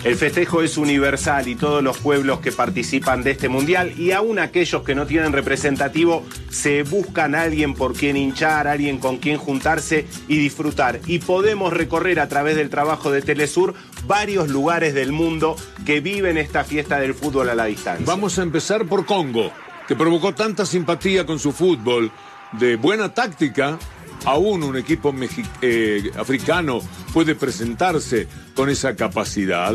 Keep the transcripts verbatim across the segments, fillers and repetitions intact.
El festejo es universal y todos los pueblos que participan de este mundial y aún aquellos que no tienen representativo se buscan a alguien por quien hinchar, alguien con quien juntarse y disfrutar. Y podemos recorrer a través del trabajo de Telesur varios lugares del mundo que viven esta fiesta del fútbol a la distancia. Vamos a empezar por Congo, que provocó tanta simpatía con su fútbol de buena táctica. Aún un equipo eh, africano puede presentarse con esa capacidad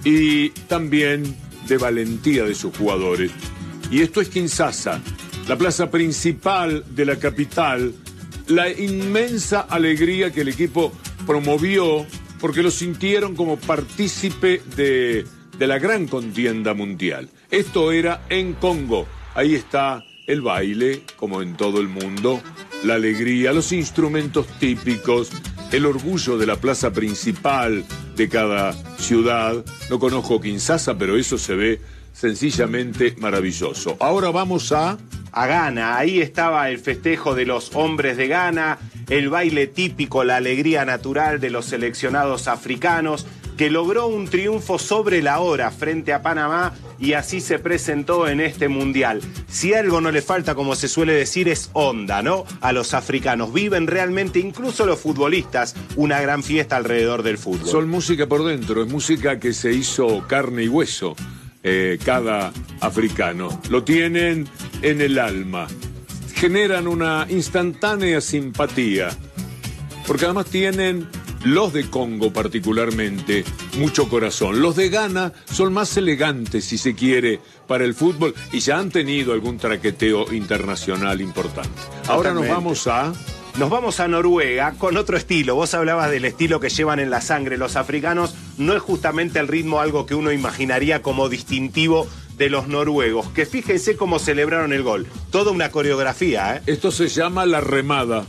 y también de valentía de sus jugadores. Y esto es Kinshasa, la plaza principal de la capital, la inmensa alegría que el equipo promovió porque lo sintieron como partícipe de, de la gran contienda mundial. Esto era en Congo. Ahí está el baile, como en todo el mundo, la alegría, los instrumentos típicos, el orgullo de la plaza principal de cada ciudad. No conozco Kinshasa, pero eso se ve sencillamente maravilloso. Ahora vamos a... a Ghana. Ahí estaba el festejo de los hombres de Ghana, el baile típico, la alegría natural de los seleccionados africanos, que logró un triunfo sobre la hora frente a Panamá y así se presentó en este mundial. Si algo no le falta, como se suele decir, es onda, ¿no? A los africanos. Viven realmente, incluso los futbolistas, una gran fiesta alrededor del fútbol. Son música por dentro, es música que se hizo carne y hueso, eh, cada africano. Lo tienen en el alma. Generan una instantánea simpatía, porque además tienen... los de Congo particularmente, mucho corazón. Los de Ghana son más elegantes, si se quiere, para el fútbol y ya han tenido algún traqueteo internacional importante. Ahora nos vamos a... Nos vamos a Noruega con otro estilo. Vos hablabas del estilo que llevan en la sangre los africanos. No es justamente el ritmo algo que uno imaginaría como distintivo de los noruegos. Que fíjense cómo celebraron el gol. Toda una coreografía, ¿eh? Esto se llama la remada.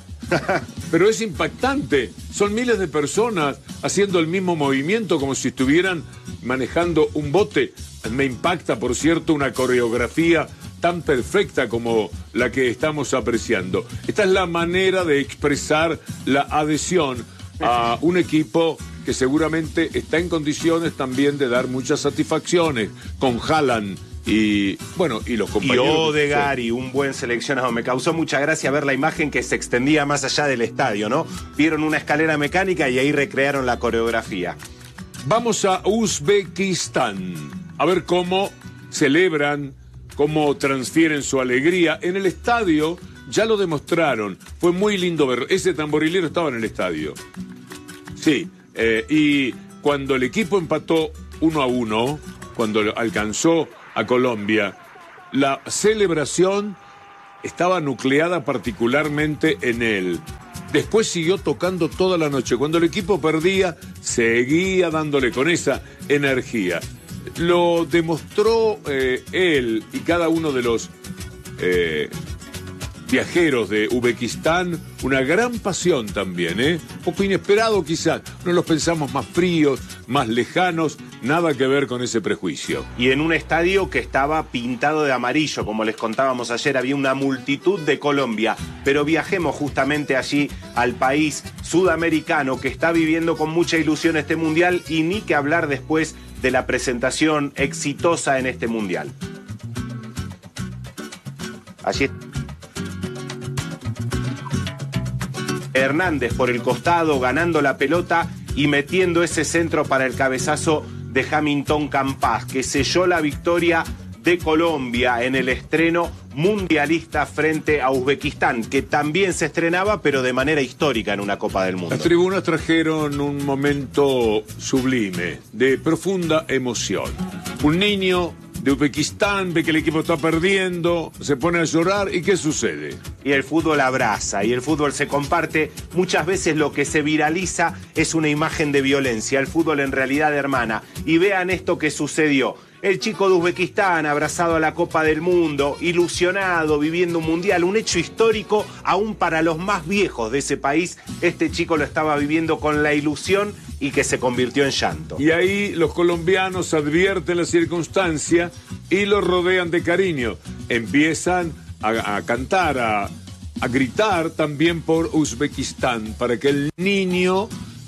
Pero es impactante. Son miles de personas haciendo el mismo movimiento como si estuvieran manejando un bote. Me impacta, por cierto, una coreografía tan perfecta como la que estamos apreciando. Esta es la manera de expresar la adhesión a un equipo que seguramente está en condiciones también de dar muchas satisfacciones, con Haaland y, bueno, y los compañeros. Y Odegaard, y un buen seleccionado. Me causó mucha gracia ver la imagen que se extendía más allá del estadio, ¿no? Vieron una escalera mecánica y ahí recrearon la coreografía. Vamos a Uzbekistán, a ver cómo celebran, cómo transfieren su alegría. En el estadio ya lo demostraron, fue muy lindo ver. Ese tamborilero estaba en el estadio. Sí, eh, y cuando el equipo empató uno a uno, cuando alcanzó a Colombia, la celebración estaba nucleada particularmente en él. Después siguió tocando toda la noche. Cuando el equipo perdía, seguía dándole con esa energía. Lo demostró eh, él y cada uno de los eh, viajeros de Uzbekistán, una gran pasión también, ¿eh? Un poco inesperado quizás, no los pensamos más fríos, más lejanos, nada que ver con ese prejuicio. Y en un estadio que estaba pintado de amarillo, como les contábamos ayer, había una multitud de Colombia, pero viajemos justamente allí al país sudamericano que está viviendo con mucha ilusión este mundial y ni que hablar después de la presentación exitosa en este mundial. Allí Hernández por el costado, ganando la pelota y metiendo ese centro para el cabezazo de Hamilton Campas, que selló la victoria de Colombia en el estreno mundialista frente a Uzbekistán, que también se estrenaba, pero de manera histórica en una Copa del Mundo. Las tribunas trajeron un momento sublime, de profunda emoción. Un niño de Uzbekistán ve que el equipo está perdiendo, se pone a llorar, ¿y qué sucede? Y el fútbol abraza, y el fútbol se comparte. Muchas veces lo que se viraliza es una imagen de violencia. El fútbol en realidad hermana. Y vean esto que sucedió. El chico de Uzbekistán abrazado a la Copa del Mundo, ilusionado, viviendo un mundial, un hecho histórico aún para los más viejos de ese país. Este chico lo estaba viviendo con la ilusión y que se convirtió en llanto. Y ahí los colombianos advierten la circunstancia y lo rodean de cariño. Empiezan a, a cantar, a, a gritar también por Uzbekistán, para que el niño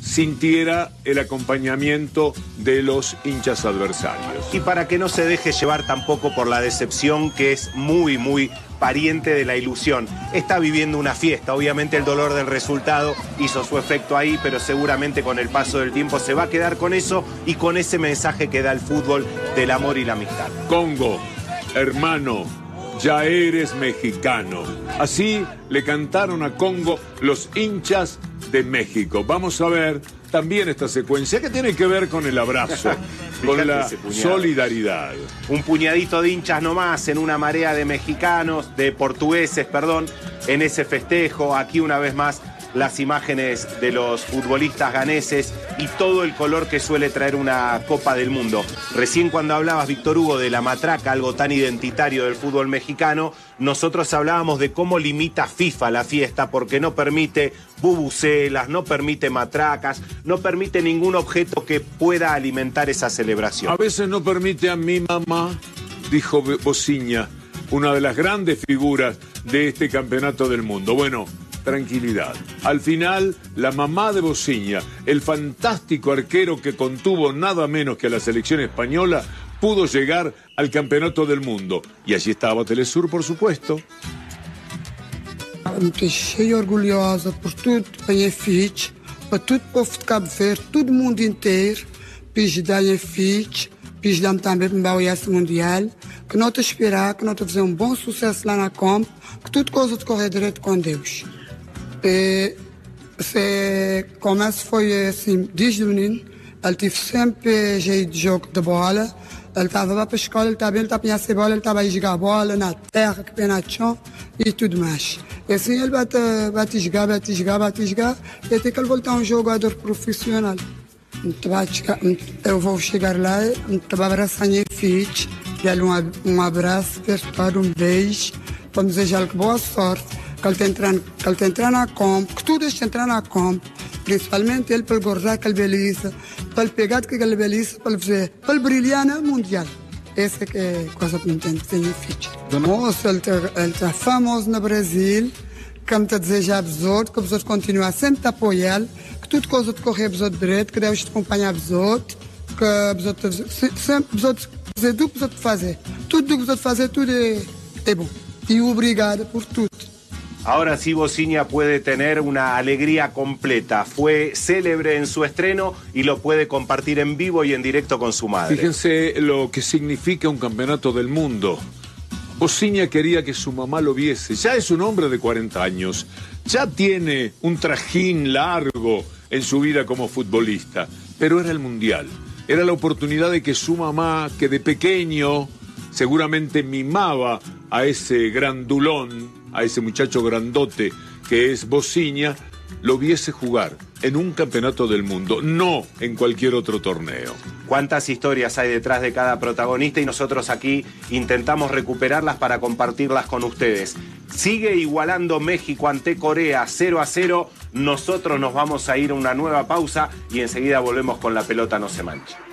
sintiera el acompañamiento de los hinchas adversarios. Y para que no se deje llevar tampoco por la decepción, que es muy, muy pariente de la ilusión. Está viviendo una fiesta, obviamente el dolor del resultado hizo su efecto ahí, pero seguramente con el paso del tiempo se va a quedar con eso y con ese mensaje que da el fútbol del amor y la amistad. Congo, hermano, ya eres mexicano. Así le cantaron a Congo los hinchas de México. Vamos a ver también esta secuencia que tiene que ver con el abrazo, con la solidaridad. Un puñadito de hinchas nomás en una marea de mexicanos, de portugueses, perdón, en ese festejo. Aquí una vez más las imágenes de los futbolistas ganeses y todo el color que suele traer una Copa del Mundo. Recién cuando hablabas, Víctor Hugo, de la matraca, algo tan identitario del fútbol mexicano, nosotros hablábamos de cómo limita FIFA la fiesta porque no permite bubucelas, no permite matracas, no permite ningún objeto que pueda alimentar esa celebración. A veces no permite a mi mamá, dijo Bociña, una de las grandes figuras de este campeonato del mundo. Bueno, tranquilidad. Al final, la mamá de Bociña, el fantástico arquero que contuvo nada menos que a la selección española, pudo llegar al campeonato del mundo. Y allí estaba Telesur, por supuesto. Estou cheia orgulhosa por tudo que tenho feito, para todo o povo de Cabo Verde, todo o mundo inteiro, para darem feito, para dar também para o esse mundial, que não te esperar, que não te fazer um bom sucesso lá na Comp, que tudo coisa de correr direito com Deus. E, se começo foi assim, desde o menino, ele tive sempre jeito de jogo de bola, ele estava lá para a escola, ele estava bem, ele estava a conhecer bola, ele estava a jogar bola na terra, que na chão e tudo mais. E assim ele vai te jogar, vai te jogar, vai te jogar, e até que ele voltar um jogador profissional. Eu vou chegar lá, eu vou abraçar minha filha, dar-lhe um, um abraço, apertar um beijo, para desejar-lhe boa sorte, que ele está que ele entrando na Comp, que tudo está entrando na Comp, principalmente ele para guardar aquela beleza, para pegar aquela beleza, para fazer, para brilhar no mundial. Essa que é a coisa que me tem feito. Moço, ele está famoso no Brasil, que me deseja a besouro, que a besouro continua sempre a apoiar, que tudo coisa de correr a besouro direito, que Deus te acompanha a besouro, que a besouro sempre a besouro fazer tudo que a besouro fazer. Tudo que a besouro fazer, tudo é, é bom. E obrigado por tudo. Ahora sí, Bociña puede tener una alegría completa. Fue célebre en su estreno y lo puede compartir en vivo y en directo con su madre. Fíjense lo que significa un campeonato del mundo. Bociña quería que su mamá lo viese. Ya es un hombre de cuarenta años. Ya tiene un trajín largo en su vida como futbolista. Pero era el Mundial. Era la oportunidad de que su mamá, que de pequeño seguramente mimaba a ese grandulón, a ese muchacho grandote que es Bociña, lo viese jugar en un campeonato del mundo, no en cualquier otro torneo. Cuántas historias hay detrás de cada protagonista y nosotros aquí intentamos recuperarlas para compartirlas con ustedes. Sigue igualando México ante Corea cero a cero. Nosotros nos vamos a ir a una nueva pausa y enseguida volvemos con La Pelota No Se Mancha.